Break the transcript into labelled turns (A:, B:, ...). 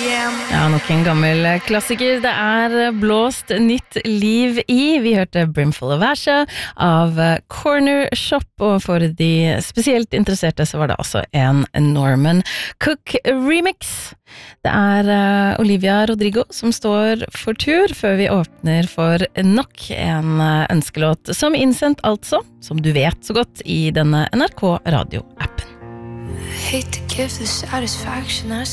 A: Ja, nok en gammel klassiker. Det blåst nytt liv i. Vi hørte Brimful of Asha av Corner Shop, og for de spesielt interesserte så var det også en Norman Cook remix. Det Olivia Rodrigo som står for tur før vi åpner for nok en ønskelåt som innsendt altså, som du vet så godt, i denne NRK Radio-appen.
B: Hate to give the satisfaction as